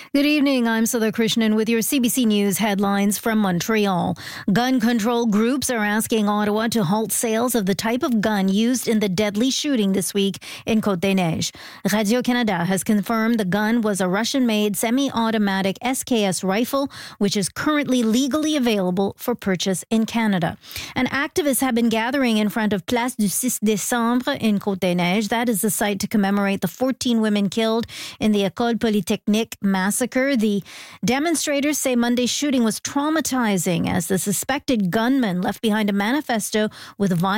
Good evening. I'm Sudha Krishnan with your CBC News headlines from Montreal. Gun control groups are asking Ottawa to halt sales of the type of gun used in the deadly shooting this week in Côte-des-Neiges. Radio-Canada has confirmed the gun was a Russian-made semi-automatic SKS rifle, which is currently legally available for purchase in Canada. And activists have been gathering in front of Place du 6 Décembre in Côte-des-Neiges. That is the site to commemorate the 14 women killed in the École Polytechnique massacre. The demonstrators say Monday's shooting was traumatizing as the suspected gunman left behind a manifesto with violence